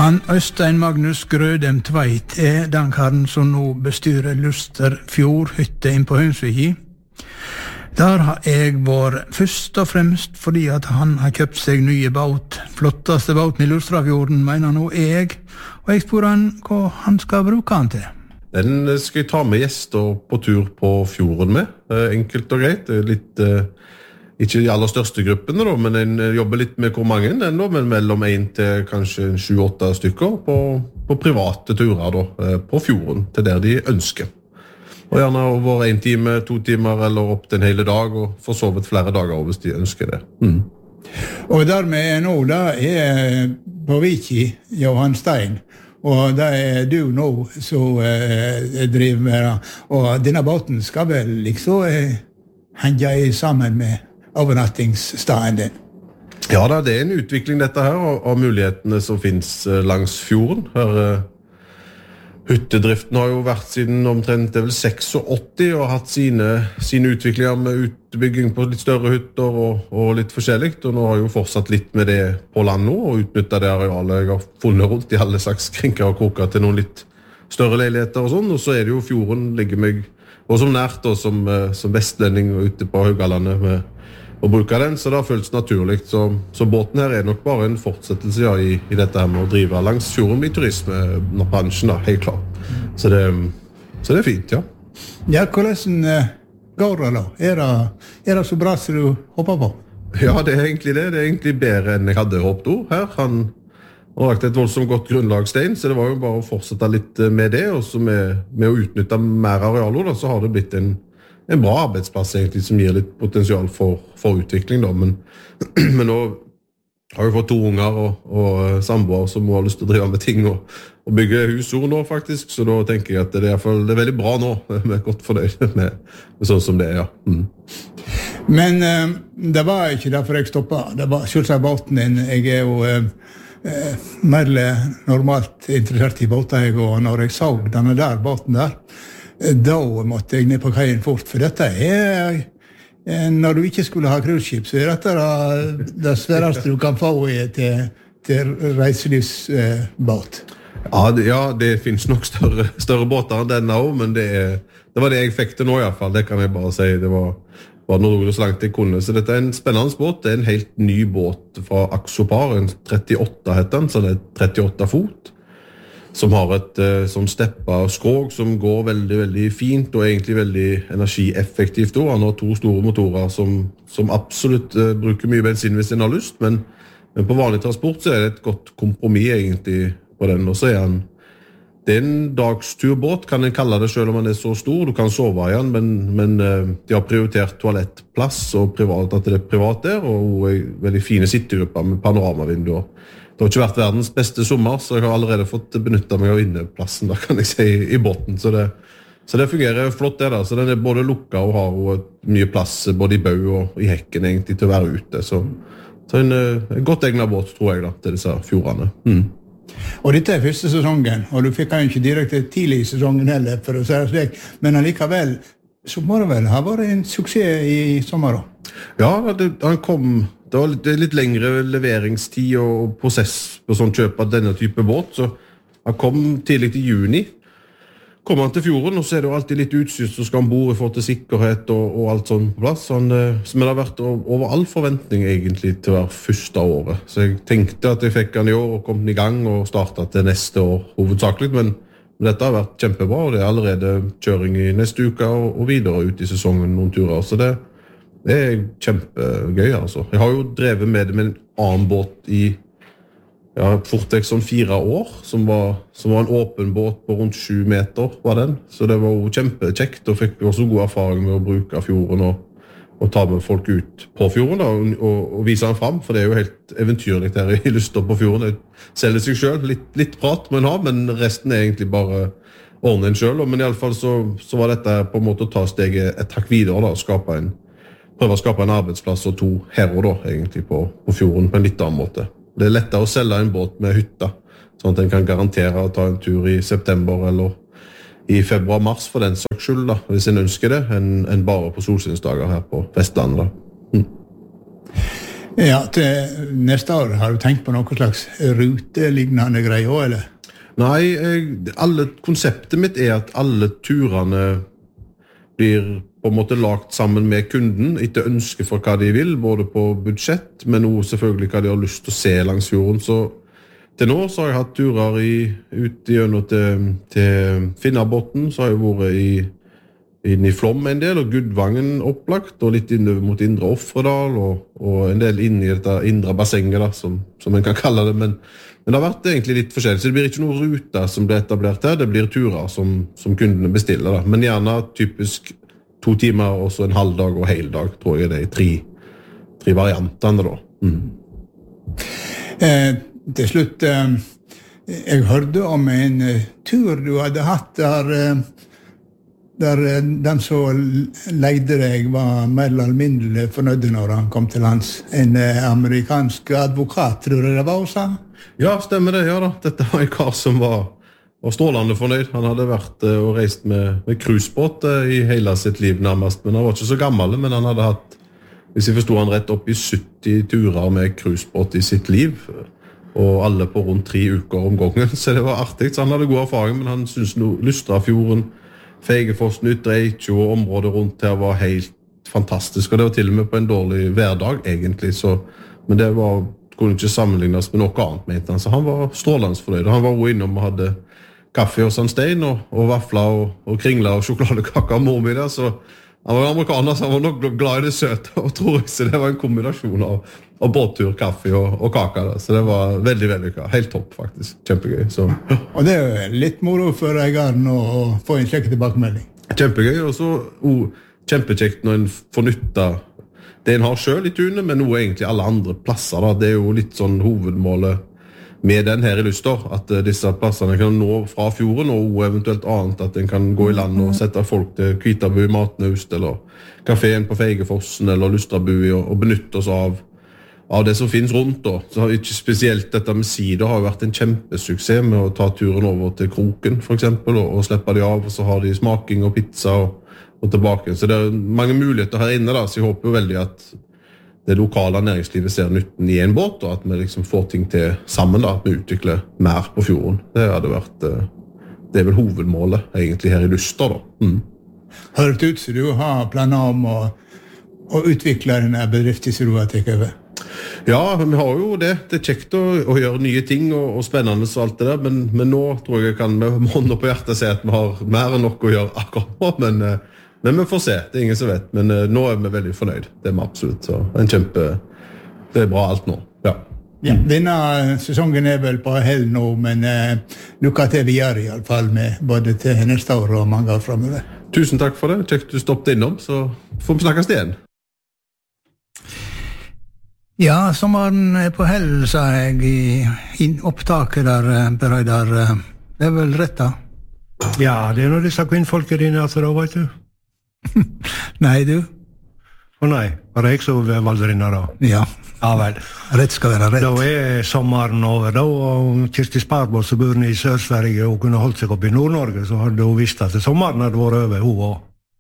Han Øystein Magnus Grødem Tveit den karen som nå bestyrer Luster fjordhytte inn på Hønsviki. Der har jeg vært først og fremst fordi at han har kjøpt seg nye båt. Flotteste båten i Lustrafjorden, mener nå jeg. Og jeg spør han hva han skal bruke han til. Den skal jeg ta med gjester på tur på fjorden med. Enkelt og greit. Litt, ikke de aller største gruppene da, men en jobber litt med hvor mange enda, men mellom 1 til kanskje 7-8 stykker på private turer da, på fjorden, til der de ønsker. Og gjerne over 1 time, 2 timer, eller opp til en hele dag, og for så vidt flere dager hvis de ønsker det. Og dermed nå, da på Viki, Johan Stein, og det du nå som driver med det. Og denne båten skal vel liksom henge sammen med overnattingsstaden din? Ja, det en utvikling dette her, av mulighetene som finnes langs fjorden. Her, hyttedriften har jo vært siden omtrent 86 og hatt sine utviklinger med utbygging på litt større hytter og litt forskjellig. Og nå har jeg jo fortsatt litt med det på land nå, og utnyttet det arealet jeg har funnet rundt i alle slags krinker og kroker til noen litt større leiligheter og sånn. Og så det jo fjorden ligger meg også nært da, som vestlending og ute på Haugalandet med å bruke den, så det har føltes naturlig. Så båten her nok bare en fortsettelse ja, i dette her med å drive langs fjorden i turismebransjen, da, helt klart. Så det fint, ja. Ja, hvordan går det da? Er det så bra som du håper på? Ja, det egentlig det. Det egentlig bedre enn jeg hadde håpet også her. Han har lagt et voldsomt godt grunnlagstein, så det var jo bare å fortsette litt med det, og så med å utnytte mer arealer, da, så har det blitt en bra arbeidsplass egentlig, som gir litt potensial for utvikling da, men nå har jeg fått 2 unger og samboer som har lyst til å drive med ting og bygge husord nå faktisk, så da tenker jeg at det er veldig bra nå, vi godt fornøyd med sånn som det ja. Men det var ikke derfor jeg stoppet, det var selvsagt båten din, jeg jo mer normalt interessert i båter, og når jeg så denne der båten der, da måtte jeg ned på kajen fort, for dette når du ikke skulle ha cruiseskip, så dette det sværeste du kan få til reiselivsbåt. Ja, det finnes nok større båter enn denne også, men det var det jeg fikk til nå i hvert fall, det kan jeg bare si, det var noe så langt jeg kunne, så dette en spennende båt, det en helt ny båt fra Axopar, en 38 heter den, så det 38 fot, som har et sånn steppa skrog som går veldig, veldig fint og egentlig veldig energieffektivt. Han har 2 store motorer som absolutt bruker mye bensin hvis den har lyst, men på vanlig transport så det et godt kompromiss egentlig på den. Og så det en dagsturbåt, kan en kalle det selv om den så stor. Du kan sove i den, men de har prioritert toalettplass og privat, at det privat der, og veldig fine sittegrupper med panoramavinduer. Det har ikke vært verdens beste sommer, så jeg har allerede fått benyttet meg av inneplassen, da kan jeg si, i båten. Så det fungerer flott det da. Så den både lukket og har mye plass, både i bau og i hekken egentlig, til å være ute. Så en godt egnet båt, tror jeg da, til disse fjordene. Og dette første sesongen, og du fikk han ikke direkte tidlig i sesongen heller, for å si det slik, men allikevel, så må det vel ha vært en suksess i sommer da? Ja, han kom... Det var litt lengre leveringstid og prosess på sånn kjøp av denne type båt, så han kom tidlig i juni. Kom han til fjorden, og så det jo alltid litt utstyr som skal ombord i forhold til sikkerhet og alt sånn på plass. Som det har vært over all forventning egentlig til hver første året. Så jeg tenkte at jeg fikk han i år og kom den i gang og startet til neste år hovedsakelig, men dette har vært kjempebra, og det allerede kjøring i neste uke og videre ut i sesongen noen turer, så det kjempegøy, altså. Jeg har jo drevet med det med en annen båt i fort vekk sånn 4 år, som var en åpen båt på rundt 7 meter, var den. Så det var jo kjempekjekt, og fikk også god erfaring med å bruke fjorden og ta med folk ut på fjorden da, og vise den fram, for det jo helt eventyrlig her i Luster på fjorden. Det selger seg selv, litt prat må en ha, men resten egentlig bare ordne en selv. Men i alle fall så var dette på en måte å ta steget et hakk videre da, og prøve å skape en arbeidsplass og 2 hero da, egentlig på fjorden på en litt annen måte. Det lettere å selge en båt med hytta, sånn at en kan garantere å ta en tur i september eller i februar-mars for den saks skyld, da, hvis en ønsker det, enn bare på solsynsdager her på Vestlandet. Ja, til neste år har du tenkt på noe slags rutelignende greier også, eller? Nei, konseptet mitt at alle turene blir på en måte lagt sammen med kunden etter ønske for hva de vil, både på budsjett, men også selvfølgelig hva de har lyst til å se langs fjorden. Så til nå så har jeg hatt turer ut gjennom til Finnabotn, så har jeg vært inn i Flåm en del, og Gudvangen opplagt, og litt innover mot Indre Offredal, og en del inn i dette indre bassenget, da, som en kan kalle det, men det har vært egentlig litt forskjellig, så det blir ikke noen ruter som blir etablert her, det blir turer som kundene bestiller, da. Men gjerne typisk 2 timer, og så en halv dag og hel dag, tror jeg det er 3 variantene da. Til slutt, jeg hørte om en tur du hadde hatt der den som leide deg var mer eller mindre fornøyd når han kom til lands. En amerikansk advokat, tror jeg det var også? Ja, stemmer det, ja da. Dette var en kar som var strålende fornøyd. Han hadde vært og reist med cruisebåt i hele sitt liv nærmest, men han var ikke så gammel, men han hadde hatt, hvis jeg forstod han rett, opp i 70 turer med cruisebåt i sitt liv, og alle på rundt 3 uker om gangen, så det var artig. Så han hadde god erfaring, men han syntes Lustrafjorden, Feigefossen, Ytre Eikjo og området rundt her var helt fantastisk, og det var til og med på en dårlig hverdag egentlig, men det kunne ikke sammenlignes med noe annet, mente han, så han var strålende fornøyd. Han var også innom og hadde kaffe hos Stein, og vafler og kringler og sjokoladekaker og mormiddag, så han var amerikaner, så han var nok glad i det søte, og tror jeg, så det var en kombinasjon av båttur, kaffe og kake, så det var veldig, veldig helt topp faktisk, kjempegøy. Så. Og det litt moro for eieren å få en slik tilbakemelding. Kjempegøy, og så kjempekjekt når en får nytta det en har selv i tunet, men noe egentlig alle andre plasser. Da. Det jo litt sånn hovedmålet med den her i Luster, at disse plassene kan nå fra fjorden, og eventuelt annet at en kan gå i land og sette folk til Kvitabu i Matnaust, eller kaféen på Feigefossen, eller Lustrabui, og benytte oss av det som finnes rundt da. Så har ikke spesielt dette med sider har vært en kjempesuksess med å ta turen over til Kroken for eksempel, og slippe de av, og så har de smaking og pizza og tilbake. Så det mange muligheter her inne da, så jeg håper jo veldig at det lokale næringslivet ser nytten i en båt, og at vi liksom får ting til sammen da, at vi utvikler mer på fjorden. Det hadde vært, det vel hovedmålet egentlig her i Luster da. Hørt ut så du har planer om å utvikle denne bedriften som du har tatt over? Ja, vi har jo det. Det kjekt å gjøre nye ting og spennende og alt det der, men nå tror jeg kan med hånda på hjertet si at vi har mer enn nok å gjøre akkurat nå, men vi får se, det ingen som vet, men nå vi veldig fornøyd, det vi absolutt, så det bra alt nå, ja. Ja, denne sesongen vel på hell nå, men lykke til videre i alle fall, med både til neste år og mange år fremover. Tusen takk for det, kjekt du stoppet innom, så får vi snakkes igjen. Ja, sommeren på hell, sa jeg i opptaket der, Bereidar. Det vel rett da? Ja, det når disse kvinnfolket dine altså da, vet du. Nei, du? Nei, var det jeg som valgte denne da? Ja. Ja vel. Rett skal være rett. Da sommeren over da, og Kirsti Sparbo som bor i Sør-Sverige og kunne holdt seg opp i Nord-Norge, så hadde hun visst at sommeren hadde vært over, hun også.